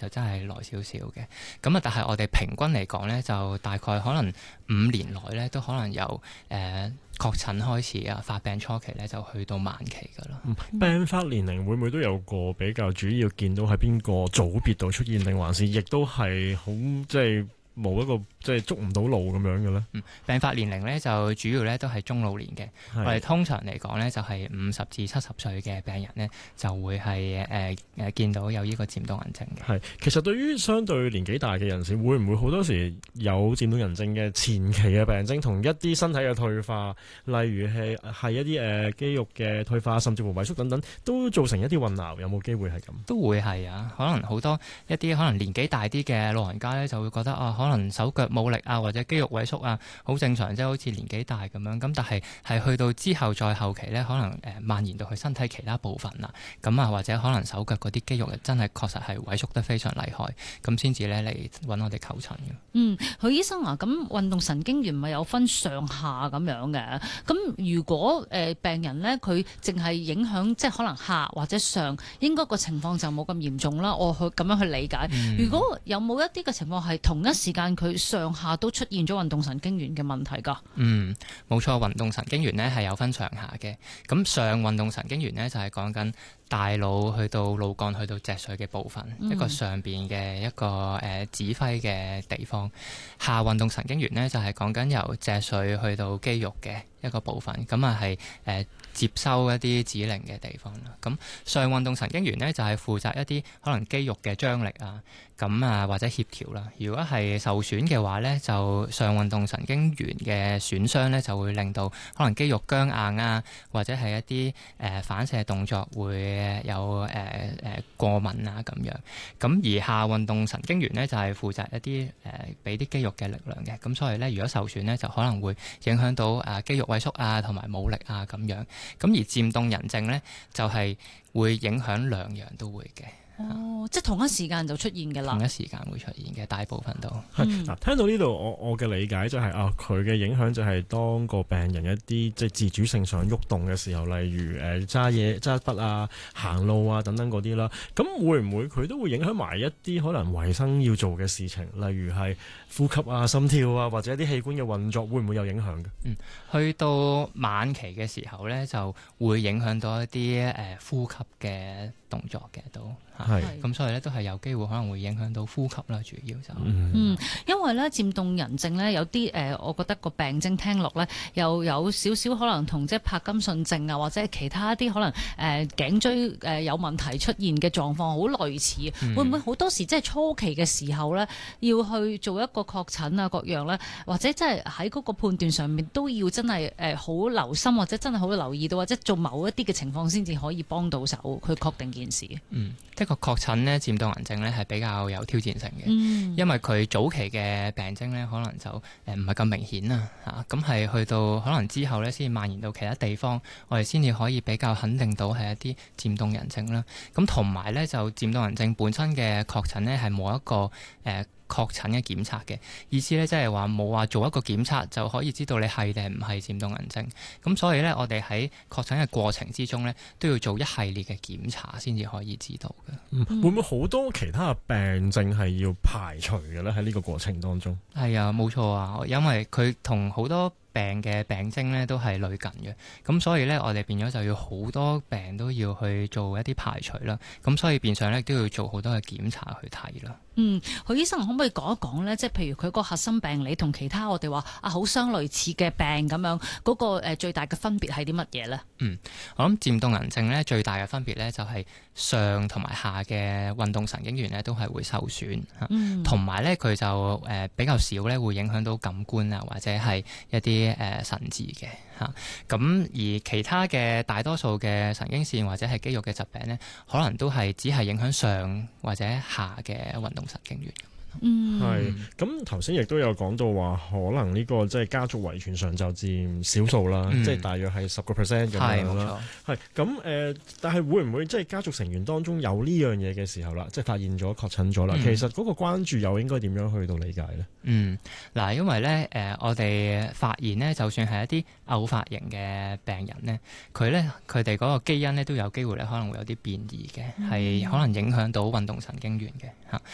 就真係耐少少嘅。咁啊，但係我哋平均嚟講咧，就大概可能5年內咧，都可能由確診開始啊，發病初期咧就去到晚期㗎啦。 病發年齡會唔會都有個比較主要見到喺邊個組別度出現，定還是亦都係好即係冇一個即係捉唔到路咁樣嘅咧？ 病發年齡咧就主要咧都係中老年嘅。我哋通常嚟講咧就係50至70歲嘅病人咧就會係見到有呢個漸凍人症嘅。 係，其實對於相對年紀大嘅人士，會唔會好多時有漸凍人症嘅前期嘅病徵，同一啲身體嘅退化，例如係一啲肌肉嘅退化，甚至乎萎縮等等，都造成一啲混淆？有冇機會係咁？ 都會係啊，可能好多一啲可能年紀大啲嘅老人家咧就會覺得啊，可能手腳冇力啊，或者肌肉萎縮啊，好正常，即係好似年紀大咁樣。咁但係去到之後再後期咧，可能蔓延到去身體其他部分啦。咁啊，或者可能手腳嗰啲肌肉真係確實係萎縮得非常厲害，咁先至咧嚟揾我哋求診嘅。 許醫生啊，咁運動神經元咪有分上下咁樣嘅？咁如果病人咧佢淨係影響即係可能下或者上，應該個情況就冇咁嚴重啦。我去咁樣去理解。如果有冇一啲嘅情況係同一時間佢上下都出現咗運動神經元嘅問題㗎？ 冇錯，運動神經元咧係有分上下嘅。咁上運動神經元咧就係講緊大腦去到腦幹去到脊髓嘅部分，一個上邊嘅一個指揮嘅地方。下運動神經元咧就係講緊由脊髓去到肌肉嘅一個部分，咁啊係接收一啲指令嘅地方啦。咁上運動神經元咧就係負責一啲可能肌肉嘅張力啊，咁啊或者協調啦。如果係受損嘅話咧，就上運動神經元嘅損傷咧就會令到可能肌肉僵硬啊，或者係一啲反射動作會有過敏啊咁樣。咁而下運動神經元咧就係負責一啲俾啲肌肉嘅力量嘅。咁所以咧，如果受損咧，就可能會影響到肌肉萎縮啊，同埋冇力啊咁樣。咁而漸凍人症咧，就係會影響兩樣都會嘅。 即係同一時間就出現嘅啦。 同一時間會出現嘅，大部分都嗱。聽到呢度，我嘅理解就係佢嘅影響就係當個病人一啲即係自主性想喐動嘅時候，例如揸嘢、揸筆啊、行路啊等等嗰啲啦。咁會唔會佢都會影響埋一啲可能維生要做嘅事情，例如係呼吸啊、心跳啊，或者一啲器官嘅運作，會唔會有影響嘅？ 去到晚期嘅時候咧，就會影響到一啲呼吸嘅動作嘅都。咁所以咧都係有機會可能會影響到呼吸啦，主要就因為咧漸凍人症咧有啲我覺得個病徵聽落咧又有少少可能同即係柏金遜症啊，或者其他一啲可能頸椎有問題出現嘅狀況好類似。會唔會好多時即係初期嘅時候咧要去做一個確診啊各樣咧，或者即係喺嗰個判斷上面都要真係好留心，或者真係好留意到，或者做某一啲嘅情況先至可以幫到手去確定件事。 一個確診咧漸凍人症咧係比較有挑戰性嘅，因為佢早期嘅病徵咧可能就唔係咁明顯啊嚇，咁係去到可能之後咧先蔓延到其他地方，我哋先至可以比較肯定到係一啲漸凍人症啦。咁同埋咧就漸凍人症本身嘅確診咧係冇一個確診嘅檢測嘅意思咧，即係話冇話做一個檢測就可以知道你係定係唔係漸凍人症。咁所以咧，我哋喺確診嘅過程之中咧，都要做一系列嘅檢查先至可以知道嘅。 會唔會好多其他嘅病症係要排除嘅咧？喺呢個過程當中， 係啊，冇錯啊，因為佢同好多病嘅病徵咧都係類近嘅，咁所以咧我哋變咗就要好多病都要去做一啲排除啦。咁所以變相咧都要做好多嘅檢查去睇啦。 許醫生可唔可以講一講咧？即係譬如佢個核心病理同其他我哋話好相類似嘅病咁樣，嗰個最大嘅分別係啲乜嘢咧？ 我諗漸凍人症咧最大嘅分別咧就係上同埋下嘅運動神經元咧都係會受損，同埋咧佢就比較少咧會影響到感官啊或者係一啲神志嘅嚇。咁而其他嘅大多數嘅神經線或者係肌肉嘅疾病咧，可能都係只係影響上或者下嘅運動神經元。 係咁頭先亦都有講到話，可能呢個即係家族遺傳上就佔少數啦，即係大約係10% 咁樣啦。係咁但係會唔會即係家族成員當中有呢樣嘢嘅時候啦，即係發現咗確診咗啦，其實嗰個關注又應該點樣去到理解呢？ 嗱，因為咧我哋發現呢，就算係一啲偶發型嘅病人呢，佢哋嗰個基因呢都有機會咧可能會有啲變異嘅，係可能影響到運動神經元嘅嚇。